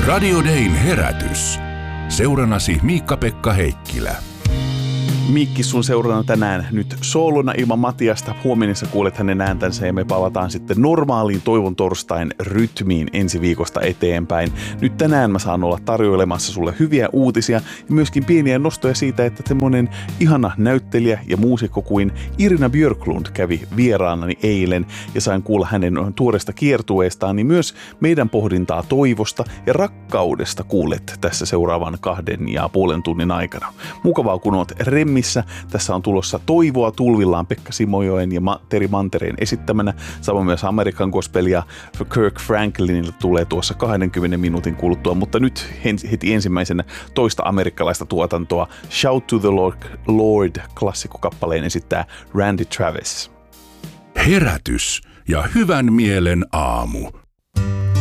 Radio Dayn herätys. Seurannasi Miikka-Pekka Heikkilä. Miikki sun seurana tänään nyt soolona ilman Matiasta. Huomenna sä kuulet hänen ääntänsä ja me palataan sitten normaaliin Toivon torstain rytmiin ensi viikosta eteenpäin. Nyt tänään mä saan olla tarjoilemassa sulle hyviä uutisia ja myöskin pieniä nostoja siitä, että semmonen ihana näyttelijä ja muusikko kuin Irina Björklund kävi vieraanani eilen ja sain kuulla hänen tuoresta kiertueestaan, niin myös meidän pohdintaa toivosta ja rakkaudesta kuulet tässä seuraavan 2,5 tunnin aikana. Mukavaa kun oot remmissä. Tässä on tulossa Toivoa tulvillaan Pekka Simojoen ja Teri Mantereen esittämänä. Samoin myös Amerikan gospelia Kirk Franklinille tulee tuossa 20 minuutin kuluttua, mutta nyt heti ensimmäisenä toista amerikkalaista tuotantoa. Shout to the Lord -klassikkokappaleen esittää Randy Travis. Herätys ja hyvän mielen aamu.